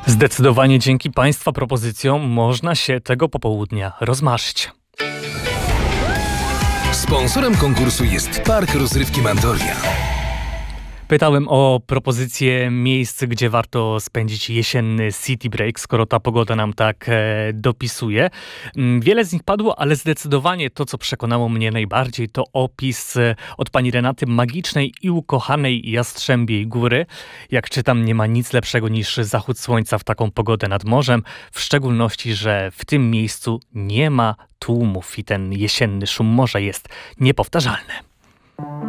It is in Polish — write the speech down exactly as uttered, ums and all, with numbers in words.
Zdecydowanie dzięki Państwa propozycjom można się tego popołudnia rozmarzyć. Sponsorem konkursu jest Park Rozrywki Mandoria. Pytałem o propozycje miejsc, gdzie warto spędzić jesienny city break, skoro ta pogoda nam tak e, dopisuje. Wiele z nich padło, ale zdecydowanie to, co przekonało mnie najbardziej, to opis e, od pani Renaty magicznej i ukochanej Jastrzębiej Góry. Jak czytam, nie ma nic lepszego niż zachód słońca w taką pogodę nad morzem, w szczególności, że w tym miejscu nie ma tłumów i ten jesienny szum morza jest niepowtarzalny.